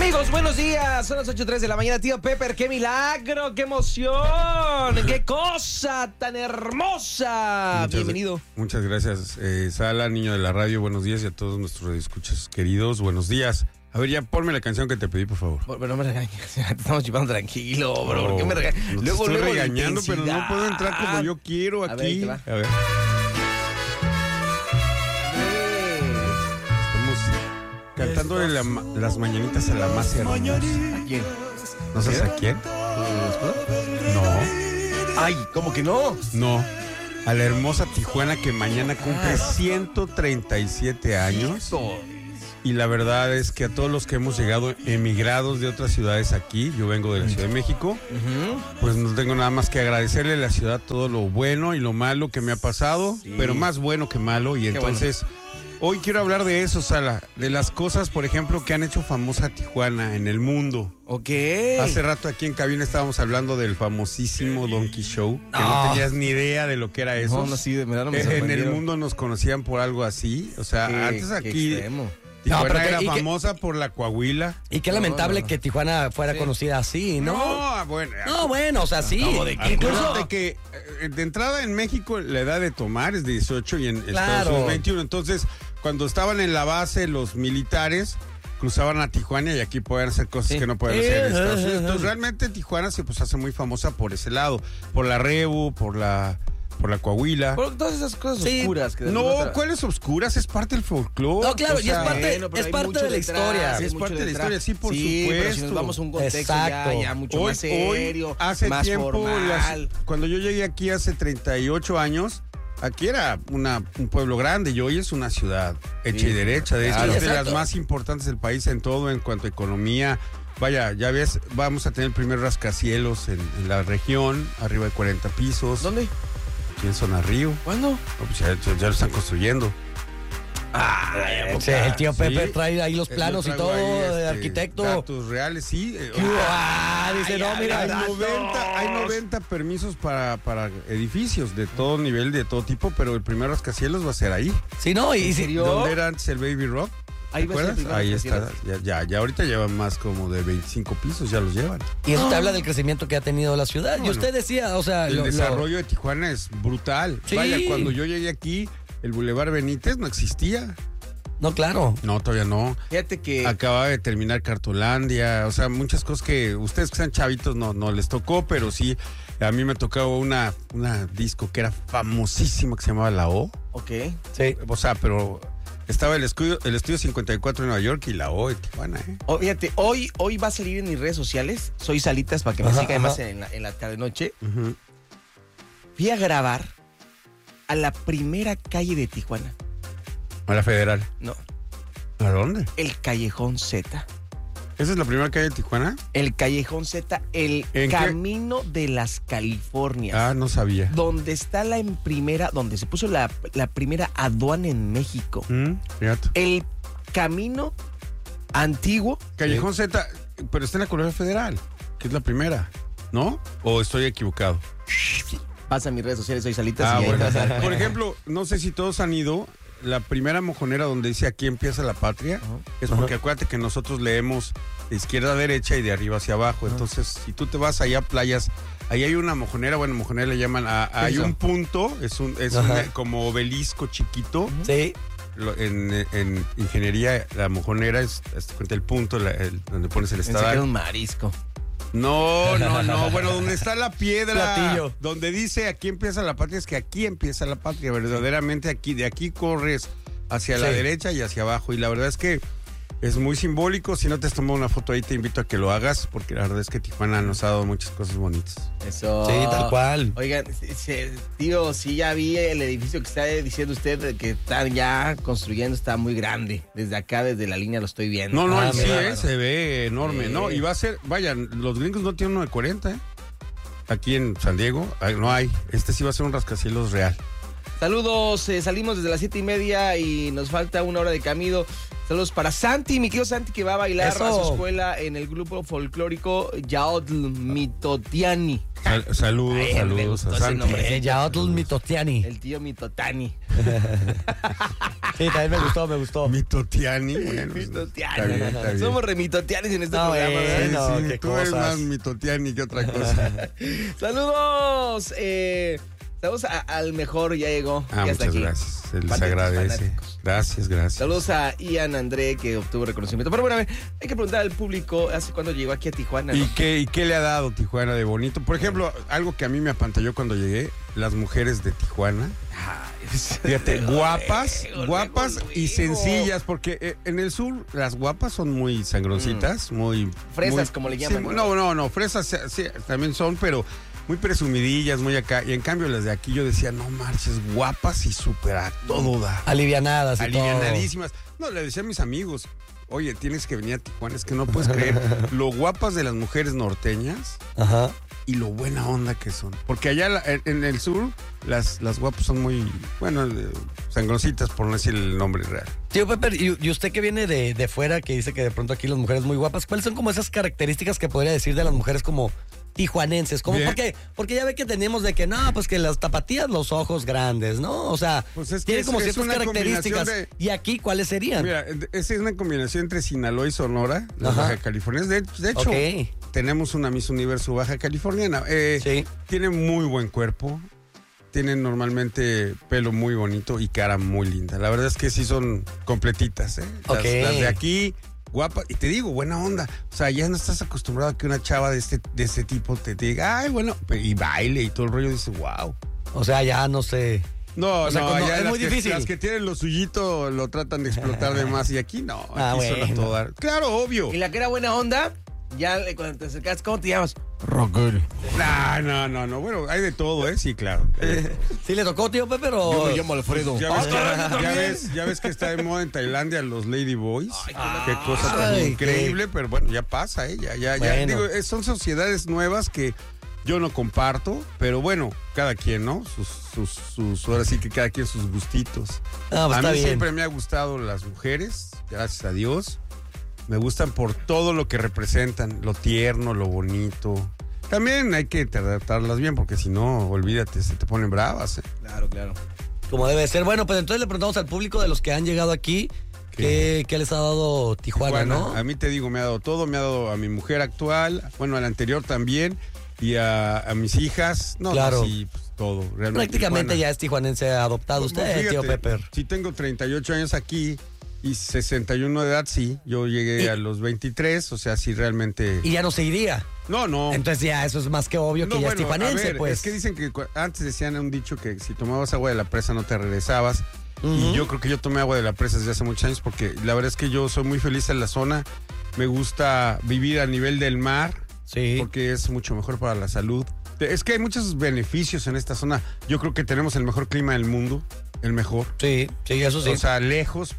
Amigos, buenos días. Son las 8:03 de la mañana, tío Pepper. ¡Qué milagro! ¡Qué emoción! ¡Qué cosa tan hermosa! Bienvenido. Muchas gracias, Sala, niño de la radio. Buenos días y a todos nuestros radioescuchas queridos. Buenos días. A ver, ya ponme la canción que te pedí, por favor. Pero no me regañes. Te estamos chupando tranquilo, bro. ¿Por qué me regañas? No te estoy regañando, pero no puedo entrar como yo quiero aquí. A ver, ahí te va. A ver. Cantándole las mañanitas a la más hermosa. ¿A quién? ¿No sabes a quién? No. Ay, ¿cómo que no? No. A la hermosa Tijuana que mañana cumple 137 años. Y la verdad es que a todos los que hemos llegado emigrados de otras ciudades aquí, yo vengo de la Ciudad de México, pues no tengo nada más que agradecerle a la ciudad todo lo bueno y lo malo que me ha pasado, pero más bueno que malo. Y entonces, hoy quiero hablar de eso, Sala, de las cosas, por ejemplo, que han hecho famosa Tijuana en el mundo. Ok. Hace rato aquí en cabina estábamos hablando del famosísimo Donkey Show, que no tenías ni idea de lo que era eso. No, sí, de verdad no me En el mundo nos conocían por algo así, o sea, antes aquí Tijuana era famosa por la Coahuila. Y qué lamentable que Tijuana fuera conocida así, ¿no? No, bueno, o sea, sí. Acuérdate que de entrada en México la edad de tomar es 18 y en Estados Unidos 21. Entonces, cuando estaban en la base los militares, cruzaban a Tijuana y aquí podían hacer cosas que no pueden hacer en Estados Unidos. Entonces, realmente Tijuana se hace muy famosa por ese lado, por la Rebu, por la Coahuila. Por todas esas cosas oscuras. Que ¿cuáles oscuras? Es parte del folclore. No, claro, y es parte de la historia. Es parte de la historia, sí, por supuesto. Pero si nos vamos a un contexto ya mucho más serio, hace más tiempo, formal. Cuando yo llegué aquí hace 38 años, aquí era un pueblo grande y hoy es una ciudad hecha y derecha. De hecho, es de las más importantes del país en todo, en cuanto a economía. Vaya, ya ves, vamos a tener el primer rascacielos en la región, arriba de 40 pisos. ¿Dónde? Aquí en Zona Río. ¿Cuándo? No, pues ya lo están construyendo. El tío Pepe trae ahí los planos y todo, de arquitecto. Datos reales, sí. Dice, no, mira, hay 90 permisos para edificios de todo nivel, de todo tipo, pero el primer rascacielos va a ser ahí. Sí, ¿no? ¿Y ¿Dónde era antes el Baby Rock? Ahí ¿Te acuerdas? Ahí está. Ya ahorita llevan más como de 25 pisos, ya los llevan. Y eso te habla del crecimiento que ha tenido la ciudad. Bueno, y usted decía, o sea... El desarrollo de Tijuana es brutal. Sí. Vaya, cuando yo llegué aquí, el Boulevard Benítez no existía. No, claro. No, todavía no. Fíjate que... Acababa de terminar Cartolandia, o sea, muchas cosas que ustedes que sean chavitos no les tocó, pero sí, a mí me tocó una disco que era famosísima que se llamaba La O. Ok. Sí. O sea, pero... Estaba el estudio 54 en Nueva York y la O en Tijuana, Fíjate, hoy va a salir en mis redes sociales. Soy Salitas para que me sigan además en la tarde noche. Fui a grabar a la primera calle de Tijuana. ¿A la Federal? No. ¿A dónde? El Callejón Z. ¿Esa es la primera calle de Tijuana? El Callejón Z, el Camino de las Californias. Ah, no sabía. Donde está donde se puso la primera aduana en México. Fíjate. El camino antiguo. Callejón Z, pero está en la Colonia Federal, que es la primera, ¿no? ¿O estoy equivocado? Pasa a mis redes sociales, soy Salitas. Bueno. Por ejemplo, no sé si todos han ido. La primera mojonera donde dice aquí empieza la patria, es porque acuérdate que nosotros leemos de izquierda a derecha y de arriba hacia abajo. Entonces, si tú te vas allá a playas, ahí hay una mojonera, mojonera le llaman, hay un punto, es un como obelisco chiquito. Sí. En ingeniería, la mojonera es el punto donde pones el estadio. Es un marisco. No, bueno, donde está la piedra, platillo, donde dice aquí empieza la patria, es que aquí empieza la patria, verdaderamente de aquí corres hacia la derecha y hacia abajo, y la verdad es que es muy simbólico. Si no te has tomado una foto ahí, te invito a que lo hagas, porque la verdad es que Tijuana nos ha dado muchas cosas bonitas. Eso. Sí, tal cual. Oigan, tío, sí ya vi el edificio que está diciendo usted que están ya construyendo, está muy grande. Desde acá, desde la línea lo estoy viendo. No, sí, se ve enorme, ¿no? Y va a ser, vaya, los gringos no tienen uno de 40, Aquí en San Diego no hay. Este sí va a ser un rascacielos real. Saludos, salimos desde las 7:30 y nos falta 1 hora de camino. Saludos para Santi, mi querido Santi, que va a bailar Eso. a su escuela en el grupo folclórico Yaotl Mitotiani. Saludos, Ay, me saludos gustó a ese Santi. nombre. Yaotl Mitotiani. El tío Mitotani. Sí, también me gustó. Mitotiani. Bueno, Mitotiani. está bien, está bien. Somos remitotianis en este No, programa, ¿verdad? Sí, No, sí, qué tú eres cosas. más mitotiani que otra cosa. Saludos. Saludos al mejor, ya llegó. Ya está Muchas aquí. gracias. Se les Fanáticos, agradece. fanáticos. Gracias. Saludos a Ian André, que obtuvo reconocimiento. Pero bueno, a ver, hay que preguntar al público hace cuándo llegó aquí a Tijuana, ¿no? ¿Y qué le ha dado Tijuana de bonito? Por ejemplo, algo que a mí me apantalló cuando llegué, las mujeres de Tijuana. Fíjate, guapas y sencillas, porque en el sur las guapas son muy sangroncitas, muy... Fresas, muy- como le llaman, sí, ¿no? no, fresas sí, también son, pero muy presumidillas, muy acá. Y en cambio las de aquí yo decía, no marches, guapas y súper a todo da. Alivianadas y todo. Alivianadísimas. No, le decía a mis amigos, oye, tienes que venir a Tijuana, es que no puedes creer lo guapas de las mujeres norteñas Ajá. y lo buena onda que son. Porque allá en el sur las guapas son muy, bueno, sangroncitas, por no decir el nombre real. Tío Pepper, y usted que viene de fuera, que dice que de pronto aquí las mujeres muy guapas, ¿cuáles son como esas características que podría decir de las mujeres como tijuanenses? Como Bien. porque ya ve que tenemos de que no, pues que las tapatías, los ojos grandes, ¿no? O sea, Pues es que tiene como es ciertas una características. combinación ¿Y aquí cuáles serían? Mira, esa es una combinación entre Sinaloa y Sonora, las Ajá. Baja Californianas. De hecho, Ok. tenemos una Miss Universo Baja Californiana. Sí. Tiene muy buen cuerpo. Tienen normalmente pelo muy bonito y cara muy linda. La verdad es que sí son completitas, ¿eh? Ok. Las de aquí, guapas. Y te digo, buena onda. O sea, ya no estás acostumbrado a que una chava de este tipo te diga, ay, bueno, y baile y todo el rollo. Dice, wow. O sea, ya no sé. No, O sea, no, no, ya es las muy que, difícil. las que tienen lo suyito lo tratan de explotar de más. Y aquí no, aquí Ah, son a bueno. todo dar. Claro, obvio. Y la que era buena onda, cuando te acercas, ¿cómo te llamas? Rocker. No. Bueno, hay de todo, ¿eh? Sí, claro. ¿Sí le tocó, tío Pepper, o...? Alfredo. Ya ves que está de moda en Tailandia los Lady Boys. Qué cosa tan Ay, increíble, pero bueno, ya pasa, ¿eh? Ya. Bueno. Digo, son sociedades nuevas que yo no comparto, pero bueno, cada quien, ¿no? Ahora sí que cada quien sus gustitos. Ah, pues A está mí bien. siempre me ha gustado las mujeres, gracias a Dios. Me gustan por todo lo que representan, lo tierno, lo bonito. También hay que tratarlas bien, porque si no, olvídate, se te ponen bravas, ¿eh? Claro. Como debe ser. Bueno, pues entonces le preguntamos al público de los que han llegado aquí, ¿qué les ha dado Tijuana, no? A mí te digo, me ha dado todo, me ha dado a mi mujer actual, bueno, a la anterior también, y a mis hijas. No, Claro. no, sí, pues, todo. Realmente Prácticamente Tijuana. ya es tijuanense adoptado Pues, usted, fíjate, tío Pepper. Si tengo 38 años aquí y 61 de edad, sí. Yo llegué a los 23, o sea, sí realmente... Y ya no se iría. No. Entonces ya eso es más que obvio que No, ya es bueno, tijuanense, a ver, pues. es que dicen que antes decían un dicho que si tomabas agua de la presa no te regresabas. Ujú. Y yo creo que yo tomé agua de la presa desde hace muchos años porque la verdad es que yo soy muy feliz en la zona. Me gusta vivir a nivel del mar Sí. porque es mucho mejor para la salud. Es que hay muchos beneficios en esta zona. Yo creo que tenemos el mejor clima del mundo, el mejor. Sí, eso sí. O sea, lejos.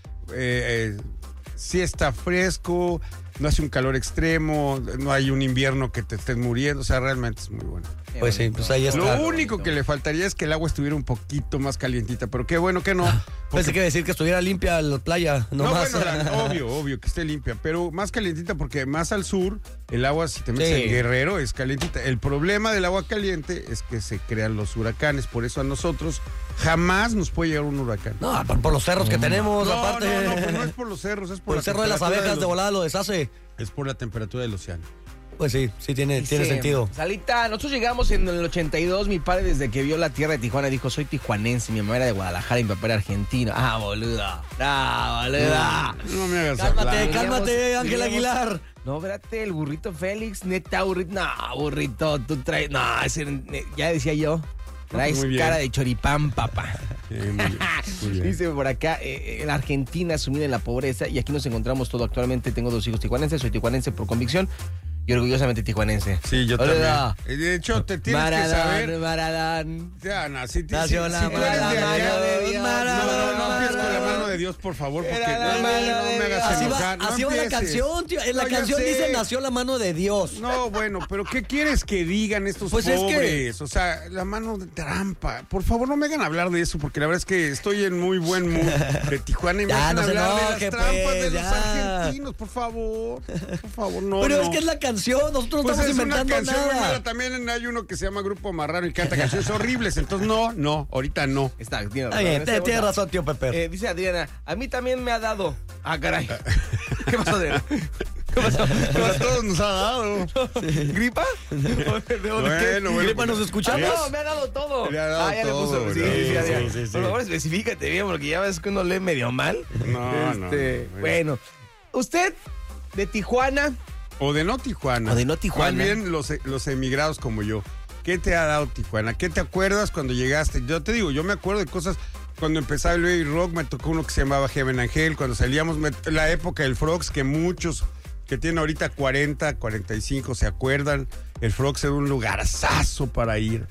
Sí está fresco, no hace un calor extremo, no hay un invierno que te estés muriendo. O sea, realmente es muy bueno. Pues sí, pues ahí está. Lo único que le faltaría es que el agua estuviera un poquito más calientita, pero qué bueno que no. Pensé que decir que estuviera limpia la playa, No, nomás. bueno, obvio que esté limpia, pero más calientita porque más al sur el agua, si te metes Sí. en Guerrero, es calientita. El problema del agua caliente es que se crean los huracanes, por eso a nosotros jamás nos puede llegar un huracán. No, por los cerros que tenemos, aparte. pues no es por los cerros, es por, Por la el cerro de las temperatura abejas de volada lo deshace. Es por la temperatura del océano. Pues sí, tiene Dice, sentido. Salita, nosotros llegamos en el 82, mi padre desde que vio la tierra de Tijuana dijo, soy tijuanense, mi mamá era de Guadalajara y mi papá era argentino. Ah, boluda. No me hagas Cálmate, hablar. cálmate, Ángel Veníamos- Aguilar. No, espérate, el burrito Félix, neta, burrito. No, burrito, tú traes. No, ya decía yo. Traes Muy bien. cara de choripán, papá. Muy bien. Dice por acá, en Argentina sumida en la pobreza y aquí nos encontramos todo actualmente. Tengo 2 hijos tijuanenses, soy tijuanense por convicción y orgullosamente tijuanense. Sí, yo Hola. también. De hecho, te tienes que saber. Maradán. Ya, no, si Nació la tú eres de mano allá, de Dios, no empieces con la mano de de Dios, por favor, porque Era la no mano de me hagas Así va, enojar. No así va la empieces. canción, tío. En la No, ya canción sé. dice nació la mano de Dios. No, bueno, pero ¿qué quieres que digan estos Pues es que- pobres? O sea, la mano de trampa. Por favor, no me hagan hablar de eso, porque la verdad es que estoy en muy buen mood de Tijuana y me Ya, dejan no se hablar de enoje, las trampas pues, de los ya. argentinos, por favor. Por favor, no, Pero no. es que es la canción, nosotros no Pues estamos es una inventando canción muy nada. mala. También hay uno que se llama Grupo Marrano y canta canciones horribles. Entonces, no, ahorita no. Está, tiene Está bien, tienes razón, tío Pepe. Dice Adriana, a mí también me ha dado. Ah, caray. ¿Qué pasó, Adriana? ¿Qué pasó? Pero a todos nos ha dado. ¿Gripa? Bueno, Gripa, ¿nos escuchamos? No, me ha dado todo. Le ha dado ya todo, le puso. Sí, ¿no? sí, Adriana. Sí, sí, sí. Por favor, especifícate bien, porque ya ves que uno lee medio mal. No. Bueno, usted de Tijuana. O de no Tijuana. O de no Tijuana. Más bien los emigrados como yo. ¿Qué te ha dado Tijuana? ¿Qué te acuerdas cuando llegaste? Yo te digo, yo me acuerdo de cosas. Cuando empezaba el Baby Rock, me tocó uno que se llamaba Heaven Angel. Cuando salíamos, la época del Frogs, que muchos que tienen ahorita 40, 45 se acuerdan. El Frogs era un lugarzazo para ir.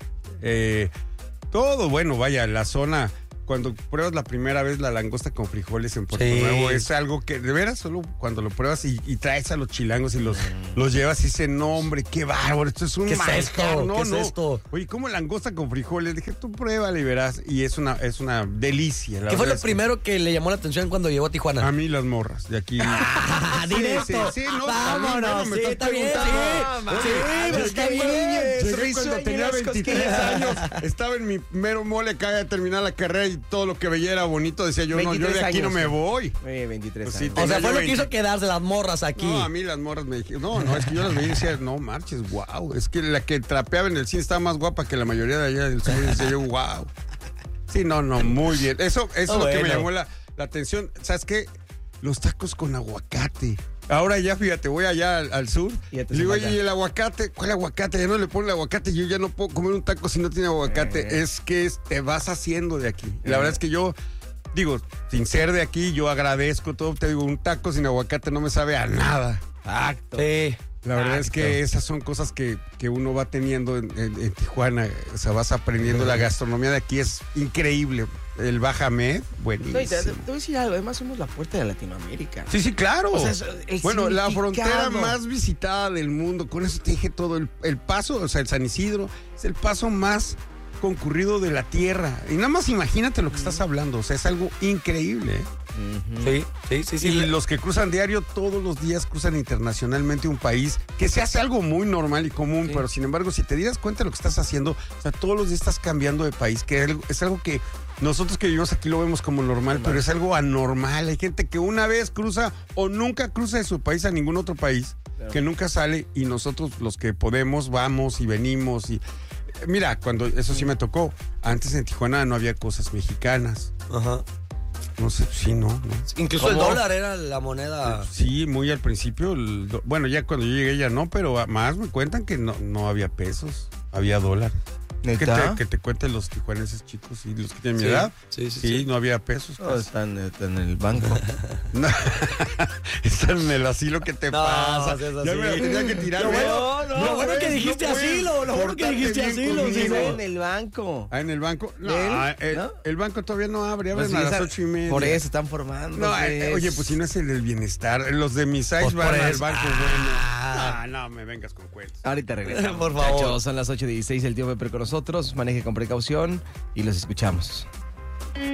Todo, bueno, vaya, la zona. Cuando pruebas la primera vez la langosta con frijoles en Puerto Sí. Nuevo, es algo que de veras solo cuando lo pruebas y traes a los chilangos y los llevas y dicen, no, hombre, qué bárbaro, esto es un ¿Qué es manjar". esto? No, ¿Qué es no. esto? Oye, ¿cómo langosta con frijoles? Dije, tú pruébale y verás. Y es una delicia. La ¿Qué fue verdad lo es que primero que le llamó la atención cuando llegó a Tijuana? a mí las morras de aquí. Ah, directo. Sí, no, Vámonos, me sí, estás está bien, preguntando. sí. Sí, pero está bien. Llegué cuando tenía 23 años, estaba en mi mero mole, acaba de terminar la carrera y todo lo que veía era bonito. Decía yo, no, yo de 23 aquí no años. me voy. 23 Pues sí, años. O sea, tenía fue yo lo que 20. hizo quedarse las morras aquí. No, a mí las morras me dijeron, no, es que yo las veía y decía, no marches, wow. Es que la que trapeaba en el cine estaba más guapa que la mayoría de allá del sur. Y decía yo, wow. Sí, no, muy bien. Eso es lo que me bueno. llamó la atención. ¿Sabes qué? Los tacos con aguacate. Ahora ya, fíjate, voy allá al sur. Y ya te Y digo, hacen oye, ¿y el aguacate? ¿Cuál aguacate? Ya no le ponen el aguacate. Yo ya no puedo comer un taco si no tiene aguacate. Es que te vas haciendo de aquí. Y la verdad es que yo, digo, sin ser de aquí, yo agradezco todo. Te digo, un taco sin aguacate no me sabe a nada. Exacto. Sí. La verdad es que esas son cosas que uno va teniendo en Tijuana. O sea, vas aprendiendo. La gastronomía de aquí es increíble. El Bajamed, buenísimo. No, y te voy a decir algo, además somos la puerta de Latinoamérica. Sí, claro. O sea, el bueno, la significado. frontera más visitada del mundo. Con eso te dije todo. El paso, o sea, el San Isidro, es el paso más concurrido de la tierra. Y nada más imagínate lo que estás hablando. O sea, es algo increíble. Sí. Y los que cruzan diario, todos los días cruzan internacionalmente un país que se hace algo muy normal y común, pero sin embargo, si te dieras cuenta de lo que estás haciendo, o sea, todos los días estás cambiando de país, que es algo que nosotros que vivimos aquí lo vemos como normal, pero es algo anormal. Hay gente que una vez cruza o nunca cruza de su país a ningún otro país, que nunca sale, y nosotros los que podemos vamos y venimos y... Mira, cuando eso sí me tocó, antes en Tijuana no había cosas mexicanas. Ajá. No sé, sí, no. Incluso el ¿Cómo? dólar era la moneda. Sí, muy al principio. Bueno, ya cuando yo llegué ya no, pero más me cuentan que no había pesos, había dólar. ¿Neta? Que te cuenten los tijuanenses chicos y los que tienen mi Sí, edad. sí. No había pesos. No, están en el banco. No. Están en el asilo, ¿qué te No, pasa? seas Ya así. me la tenía que tirar. Lo ¿ves? bueno- lo bueno que dijiste asilo, lo bueno que Pórtate dijiste bien asilo, conmigo. sí, Está no. en el banco. Ah, en el banco. No, ¿Él? ¿No? el banco todavía no abre, abren Pues, a las esa- 8:30. Por eso están formando. No, oye, pues si no es el del bienestar. Los de mis size Pues van por al eso. banco Ah. bueno. No me vengas con cuentos. Ahorita regresamos. Por favor. Muchachos, son las 8:16, el tío Pepe con nosotros. Maneje con precaución y los escuchamos.